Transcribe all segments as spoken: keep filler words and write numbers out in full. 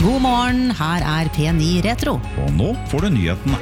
God morgen, her er P ni Retro. Og nå får du nyhetene.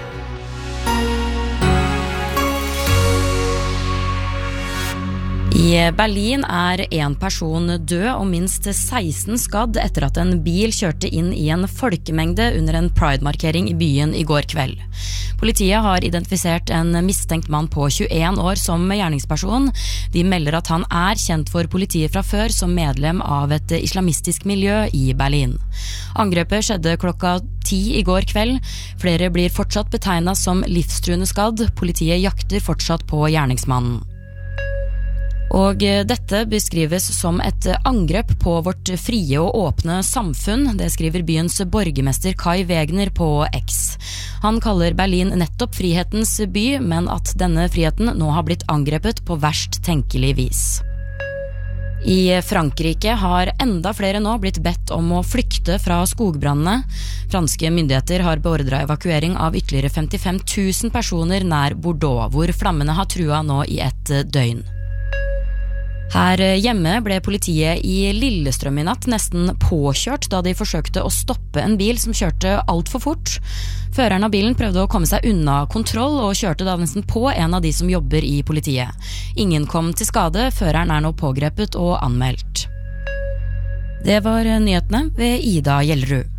I Berlin er en person død og minst seksten skadd etter at en bil kjørte inn i en folkemengde under en Pride-markering i byen i går kveld. Politiet har identifisert en mistenkt mann på tjueen år som gjerningsperson. De melder at han er kjent for politiet fra før som medlem av et islamistisk miljø i Berlin. Angrepet skjedde klokka ti i går kveld. Flere blir fortsatt betegnet som livstruende skadd. Politiet jakter fortsatt på gjerningsmannen. Og dette beskrives som et angrep på vårt frie og åpne samfunn, det skriver byens borgermester Kai Wegner på X. Han kaller Berlin nettopp frihetens by, men at denne friheten nå har blitt angrepet på verst tenkelig vis. I Frankrike har enda flere nå blitt bedt om å flykte fra skogbrannene. Franske myndigheter har beordret evakuering av ytterligere femtifem tusen personer nær Bordeaux, hvor flammene har trua nå i et døgn. Her hjemme ble politiet i Lillestrøm i natt nesten påkjørt da de forsøkte å stoppe en bil som kjørte alt for fort. Føreren av bilen prøvde å komme seg unna kontroll og kjørte da nesten på en av de som jobber i politiet. Ingen kom til skade, føreren er nå pågrepet og anmeldt. Det var nyhetene ved Ida Gjellerud.